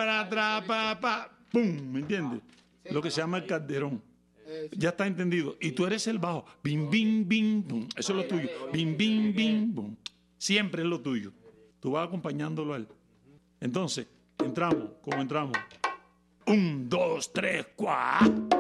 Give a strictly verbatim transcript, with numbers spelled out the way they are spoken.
para atrás, pa, pa, pum, ¿me entiendes? Lo que se llama el calderón. Ya está entendido. Y tú eres el bajo. Bim, bim, bim, bum. Eso es lo tuyo. Bim, bim, bim, bum. Siempre es lo tuyo. Tú vas acompañándolo a él. Entonces, entramos, como entramos. Un, dos, tres, cuatro.